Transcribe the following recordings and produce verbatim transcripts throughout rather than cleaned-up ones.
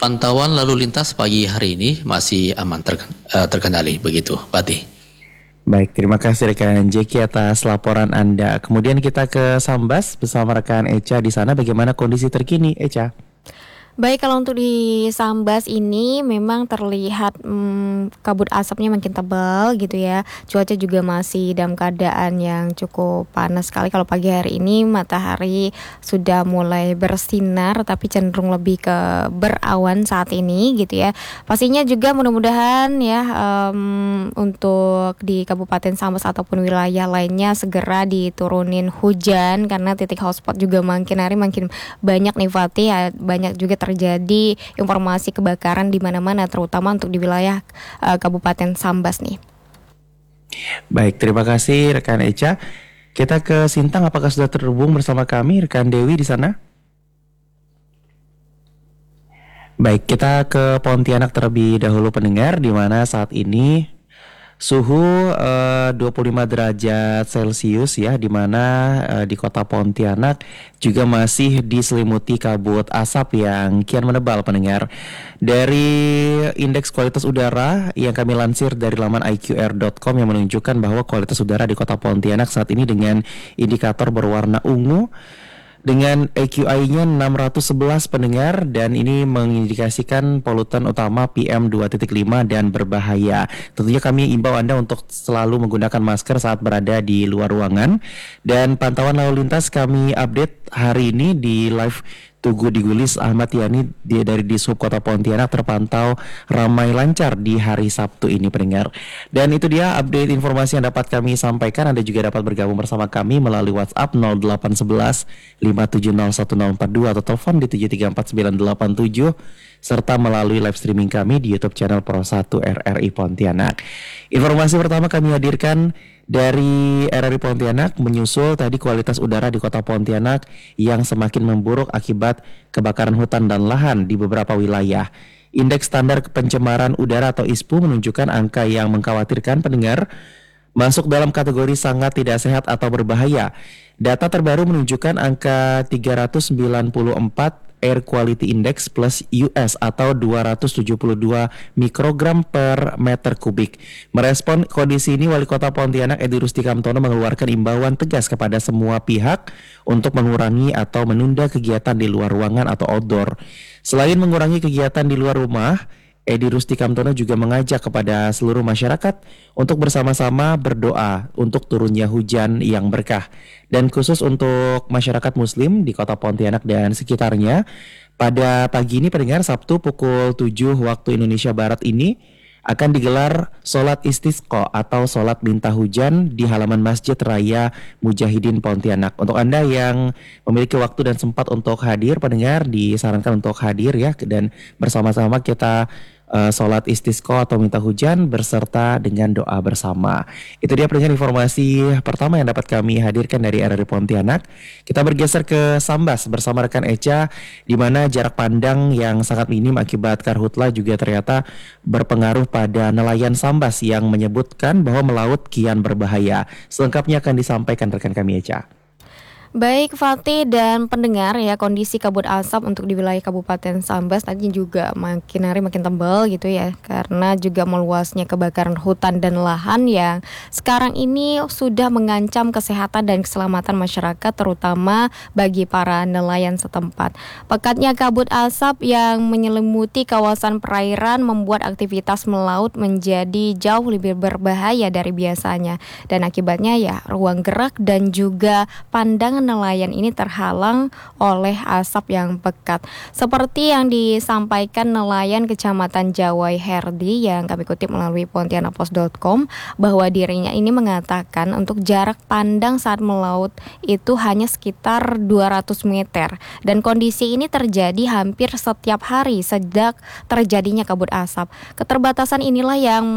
Pantauan lalu lintas pagi hari ini masih aman ter, uh, terkendali begitu, Pati. Baik, terima kasih rekan Jeki atas laporan Anda. Kemudian kita ke Sambas bersama rekan Echa di sana. Bagaimana kondisi terkini, Echa? Baik, kalau untuk di Sambas ini memang terlihat hmm, kabut asapnya makin tebal gitu ya. Cuaca juga masih dalam keadaan yang cukup panas sekali. Kalau pagi hari ini matahari sudah mulai bersinar tapi cenderung lebih ke berawan saat ini gitu ya. Pastinya juga mudah-mudahan ya um, untuk di Kabupaten Sambas ataupun wilayah lainnya segera diturunin hujan karena titik hotspot juga makin hari makin banyak nih Fatih ya, banyak juga terjadi informasi kebakaran di mana-mana terutama untuk di wilayah uh, Kabupaten Sambas nih. Baik, terima kasih rekan Echa. Kita ke Sintang, apakah sudah terhubung bersama kami rekan Dewi di sana? Baik, kita ke Pontianak terlebih dahulu pendengar, di mana saat ini suhu uh, dua puluh lima derajat Celcius ya, di mana uh, di kota Pontianak juga masih diselimuti kabut asap yang kian menebal pendengar. Dari indeks kualitas udara yang kami lansir dari laman i q r dot com yang menunjukkan bahwa kualitas udara di kota Pontianak saat ini dengan indikator berwarna ungu dengan A Q I-nya enam ratus sebelas pendengar, dan ini mengindikasikan polutan utama P M dua titik lima dan berbahaya. Tentunya kami imbau Anda untuk selalu menggunakan masker saat berada di luar ruangan. Dan pantauan lalu lintas kami update hari ini di live Tugu Digulis Ahmad Yani dia dari Dishub Kota Pontianak terpantau ramai lancar di hari Sabtu ini pendengar. Dan itu dia update informasi yang dapat kami sampaikan. Anda juga dapat bergabung bersama kami melalui WhatsApp nol delapan satu satu lima tujuh nol satu nol empat dua atau telepon di tujuh tiga empat sembilan delapan tujuh serta melalui live streaming kami di YouTube channel Pro satu R R I Pontianak. Informasi pertama kami hadirkan dari R R I Pontianak menyusul tadi kualitas udara di kota Pontianak yang semakin memburuk akibat kebakaran hutan dan lahan di beberapa wilayah. Indeks standar pencemaran udara atau I S P U menunjukkan angka yang mengkhawatirkan pendengar, masuk dalam kategori sangat tidak sehat atau berbahaya. Data terbaru menunjukkan angka tiga ratus sembilan puluh empat Air Quality Index plus U S atau dua ratus tujuh puluh dua mikrogram per meter kubik. Merespon kondisi ini, Wali Kota Pontianak Edi Rusti Kamtono mengeluarkan imbauan tegas kepada semua pihak untuk mengurangi atau menunda kegiatan di luar ruangan atau outdoor. Selain mengurangi kegiatan di luar rumah, Edi Rusti Kamtono juga mengajak kepada seluruh masyarakat untuk bersama-sama berdoa untuk turunnya hujan yang berkah. Dan khusus untuk masyarakat muslim di kota Pontianak dan sekitarnya, pada pagi ini pendengar Sabtu pukul tujuh waktu Indonesia Barat ini akan digelar sholat istisqa atau sholat minta hujan di halaman Masjid Raya Mujahidin Pontianak. Untuk Anda yang memiliki waktu dan sempat untuk hadir pendengar, disarankan untuk hadir ya, dan bersama-sama kita Uh, sholat istisqa atau minta hujan berserta dengan doa bersama. Itu dia pendengar informasi pertama yang dapat kami hadirkan dari R R I Pontianak. Kita bergeser ke Sambas bersama rekan Echa, di mana jarak pandang yang sangat minim akibat karhutla juga ternyata berpengaruh pada nelayan Sambas yang menyebutkan bahwa melaut kian berbahaya. Selengkapnya akan disampaikan rekan kami Echa. Baik Fatih dan pendengar ya, kondisi kabut asap untuk di wilayah Kabupaten Sambas tadi juga makin hari makin tebal gitu ya, karena juga meluasnya kebakaran hutan dan lahan yang sekarang ini sudah mengancam kesehatan dan keselamatan masyarakat terutama bagi para nelayan setempat. Pekatnya kabut asap yang menyelimuti kawasan perairan membuat aktivitas melaut menjadi jauh lebih berbahaya dari biasanya, dan akibatnya ya ruang gerak dan juga pandangan nelayan ini terhalang oleh asap yang pekat. Seperti yang disampaikan nelayan Kecamatan Jawai Herdi yang kami kutip melalui pontianakpost dot com, bahwa dirinya ini mengatakan untuk jarak pandang saat melaut itu hanya sekitar dua ratus meter, dan kondisi ini terjadi hampir setiap hari sejak terjadinya kabut asap. Keterbatasan inilah yang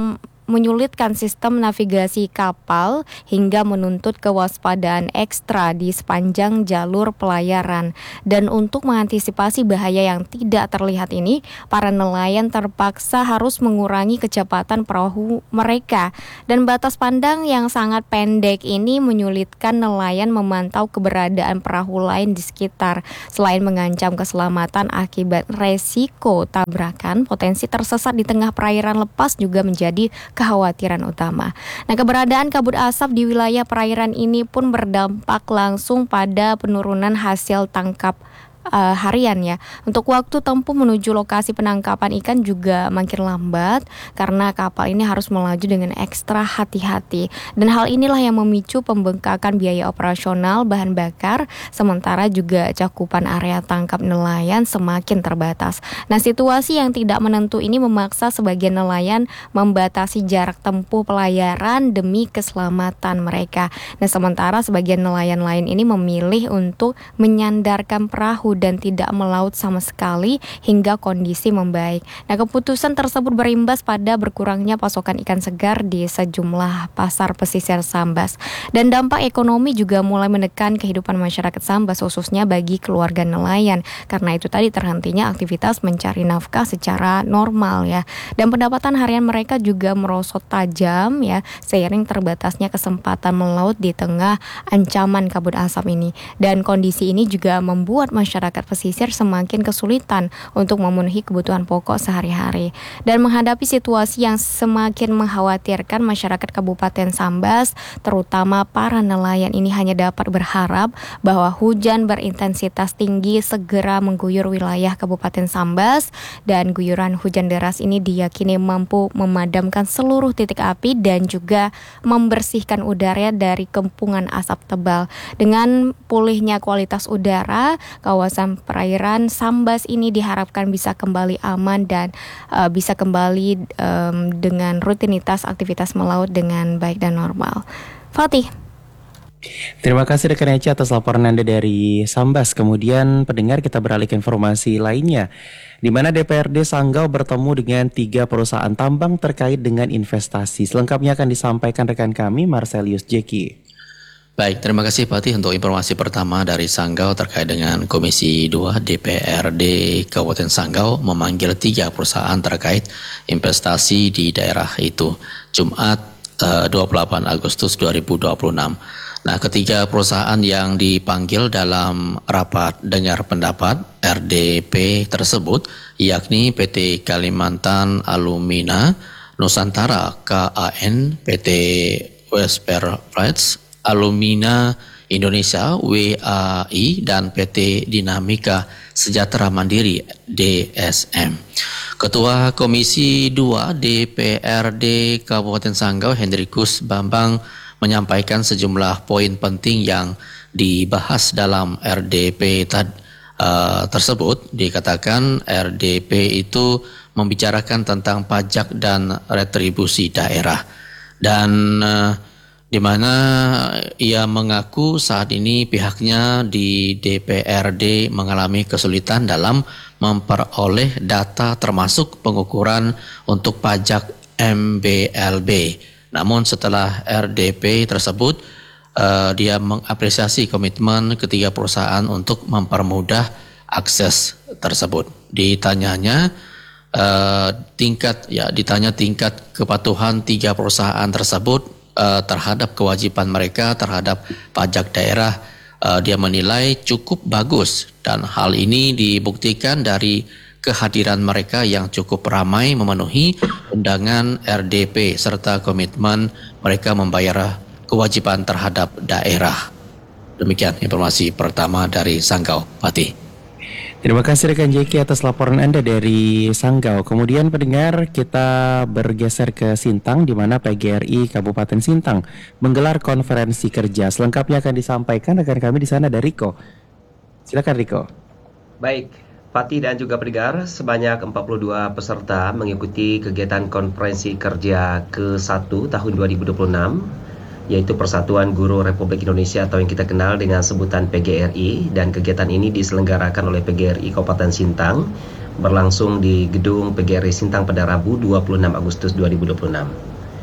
menyulitkan sistem navigasi kapal hingga menuntut kewaspadaan ekstra di sepanjang jalur pelayaran. Dan untuk mengantisipasi bahaya yang tidak terlihat ini, para nelayan terpaksa harus mengurangi kecepatan perahu mereka. Dan batas pandang yang sangat pendek ini menyulitkan nelayan memantau keberadaan perahu lain di sekitar. Selain mengancam keselamatan akibat resiko tabrakan, potensi tersesat di tengah perairan lepas juga menjadi kekhawatiran utama. Nah, keberadaan kabut asap di wilayah perairan ini pun berdampak langsung pada penurunan hasil tangkap Uh, harian ya. Untuk waktu tempuh menuju lokasi penangkapan ikan juga makin lambat karena kapal ini harus melaju dengan ekstra hati-hati. Dan hal inilah yang memicu pembengkakan biaya operasional bahan bakar, sementara juga cakupan area tangkap nelayan semakin terbatas. Nah, situasi yang tidak menentu ini memaksa sebagian nelayan membatasi jarak tempuh pelayaran demi keselamatan mereka. Nah, sementara sebagian nelayan lain ini memilih untuk menyandarkan perahu dan tidak melaut sama sekali hingga kondisi membaik. Nah, keputusan tersebut berimbas pada berkurangnya pasokan ikan segar di sejumlah pasar pesisir Sambas. Dan dampak ekonomi juga mulai menekan kehidupan masyarakat Sambas, khususnya bagi keluarga nelayan. Karena itu tadi terhentinya aktivitas mencari nafkah secara normal ya. Dan pendapatan harian mereka juga merosot tajam ya, seiring terbatasnya kesempatan melaut di tengah ancaman kabut asap ini. Dan kondisi ini juga membuat masyarakat masyarakat pesisir semakin kesulitan untuk memenuhi kebutuhan pokok sehari-hari. Dan menghadapi situasi yang semakin mengkhawatirkan, masyarakat Kabupaten Sambas, terutama para nelayan ini hanya dapat berharap bahwa hujan berintensitas tinggi segera mengguyur wilayah Kabupaten Sambas, dan guyuran hujan deras ini diyakini mampu memadamkan seluruh titik api dan juga membersihkan udara dari kempungan asap tebal. Dengan pulihnya kualitas udara, kawasan perairan Sambas ini diharapkan bisa kembali aman dan uh, bisa kembali um, dengan rutinitas aktivitas melaut dengan baik dan normal. Fatih. Terima kasih rekan Eci atas laporan Anda dari Sambas. Kemudian pendengar, kita beralih ke informasi lainnya, di mana D P R D Sanggau bertemu dengan tiga perusahaan tambang terkait dengan investasi. Selengkapnya akan disampaikan rekan kami Marcelius Jeki. Baik, terima kasih Fatih untuk informasi pertama dari Sanggau terkait dengan Komisi dua D P R D Kabupaten Sanggau memanggil tiga perusahaan terkait investasi di daerah itu Jumat uh, dua puluh delapan Agustus dua ribu dua puluh enam. Nah, ketiga perusahaan yang dipanggil dalam rapat dengar pendapat R D P tersebut yakni P T Kalimantan Alumina, Nusantara K A N, P T Westperfrets Alumina Indonesia W A I, dan P T Dinamika Sejahtera Mandiri D S M. Ketua Komisi dua D P R D Kabupaten Sanggau Hendrikus Bambang menyampaikan sejumlah poin penting yang dibahas dalam R D P tad, uh, tersebut. Dikatakan R D P itu membicarakan tentang pajak dan retribusi daerah, dan uh, di mana ia mengaku saat ini pihaknya di D P R D mengalami kesulitan dalam memperoleh data termasuk pengukuran untuk pajak M B L B. Namun setelah R D P tersebut, uh, dia mengapresiasi komitmen ketiga perusahaan untuk mempermudah akses tersebut. Ditanyanya uh, tingkat ya ditanya tingkat kepatuhan tiga perusahaan tersebut Uh, terhadap kewajiban mereka terhadap pajak daerah, uh, dia menilai cukup bagus, dan hal ini dibuktikan dari kehadiran mereka yang cukup ramai memenuhi undangan R D P serta komitmen mereka membayar kewajiban terhadap daerah. Demikian informasi pertama dari Sanggau, Fatih. Terima kasih rekan Jeki atas laporan Anda dari Sanggau. Kemudian pendengar, kita bergeser ke Sintang, di mana P G R I Kabupaten Sintang menggelar konferensi kerja. Selengkapnya akan disampaikan rekan kami di sana, ada Riko. Silakan Riko. Baik, Fatih dan juga pendengar, sebanyak empat puluh dua peserta mengikuti kegiatan konferensi kerja ke satu tahun dua ribu dua puluh enam, yaitu Persatuan Guru Republik Indonesia atau yang kita kenal dengan sebutan P G R I, dan kegiatan ini diselenggarakan oleh P G R I Kabupaten Sintang, berlangsung di gedung P G R I Sintang pada Rabu dua puluh enam Agustus dua ribu dua puluh enam.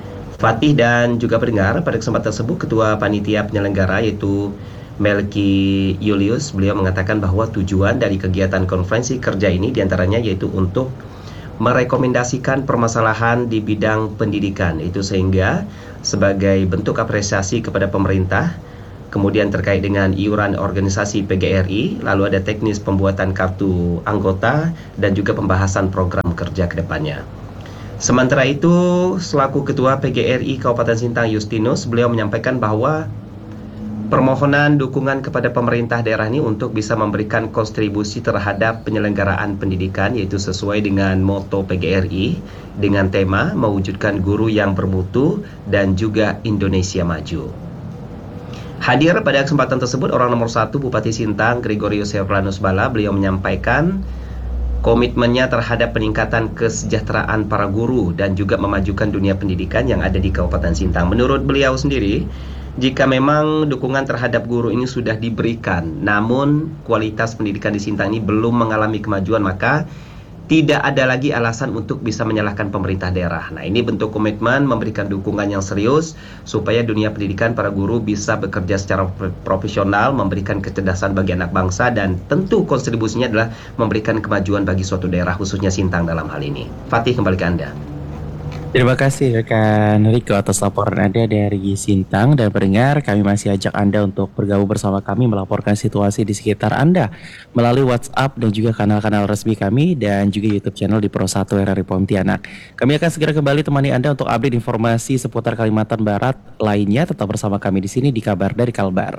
Fatih dan juga pendengar, pada kesempatan tersebut Ketua Panitia Penyelenggara yaitu Melki Julius, beliau mengatakan bahwa tujuan dari kegiatan konferensi kerja ini diantaranya yaitu untuk merekomendasikan permasalahan di bidang pendidikan, itu sehingga sebagai bentuk apresiasi kepada pemerintah, kemudian terkait dengan iuran organisasi P G R I, lalu ada teknis pembuatan kartu anggota dan juga pembahasan program kerja ke depannya. Sementara itu, selaku Ketua P G R I Kabupaten Sintang Justinus, beliau menyampaikan bahwa permohonan dukungan kepada pemerintah daerah ini untuk bisa memberikan kontribusi terhadap penyelenggaraan pendidikan, yaitu sesuai dengan moto P G R I dengan tema mewujudkan guru yang bermutu dan juga Indonesia maju. Hadir pada kesempatan tersebut orang nomor satu Bupati Sintang Gregorius Herlanus Bala, beliau menyampaikan komitmennya terhadap peningkatan kesejahteraan para guru dan juga memajukan dunia pendidikan yang ada di Kabupaten Sintang. Menurut beliau sendiri, jika memang dukungan terhadap guru ini sudah diberikan, namun kualitas pendidikan di Sintang ini belum mengalami kemajuan, maka tidak ada lagi alasan untuk bisa menyalahkan pemerintah daerah. Nah, ini bentuk komitmen memberikan dukungan yang serius supaya dunia pendidikan para guru bisa bekerja secara profesional, memberikan kecerdasan bagi anak bangsa, dan tentu kontribusinya adalah memberikan kemajuan bagi suatu daerah, khususnya Sintang dalam hal ini. Fatih, kembali ke Anda. Terima kasih rekan Riko atas laporan Anda dari Sintang. Dan pendengar, kami masih ajak Anda untuk bergabung bersama kami melaporkan situasi di sekitar Anda melalui WhatsApp dan juga kanal-kanal resmi kami dan juga YouTube channel di Pro satu R R I Pontianak. Kami akan segera kembali temani Anda untuk update informasi seputar Kalimantan Barat lainnya. Tetap bersama kami di sini di Kabar dari Kalbar.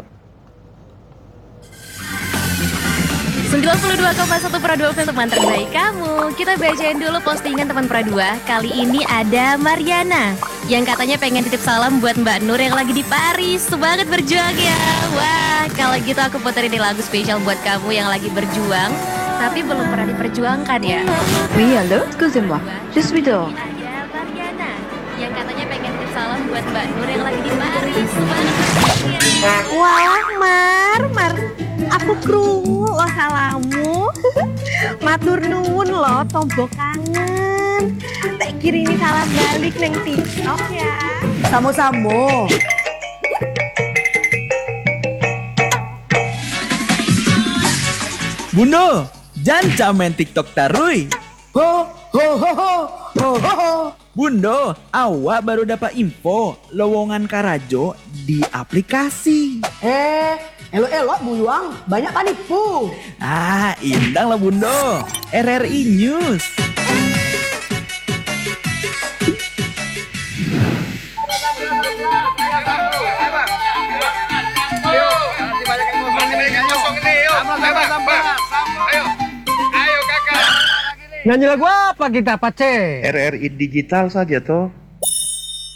sembilan puluh dua koma satu Pro dua teman terbaik kamu. Kita bacain dulu postingan teman Pro dua. Kali ini ada Mariana yang katanya pengen titip salam buat Mbak Nur yang lagi di Paris. Semangat berjuang ya. Wah, kalau gitu aku puterin lagu spesial buat kamu yang lagi berjuang tapi belum pernah diperjuangkan ya. Oui, allô, excusez-moi. Je suis dehors. Ada Mariana yang katanya pengen titip salam buat Mbak Nur yang lagi di Paris. Semangat berjuang ya. Wah, Mar, Mar. Aku krungu lo salamu. Matur nuwun lo, tombo kangen. Tak kirimi salam balik neng TikTok ya. Samo-samo. Bundo, jangan main TikTok tarui. Ho ho ho ho ho ho ho. Bundo, awak baru dapat info lowongan Karajo di aplikasi. Eh, elok-elok buyuang, banyak panipu. Ah, indang lah Bundo. R R I News. Nyanyi lagu apa kita, Pace? R R I digital saja toh.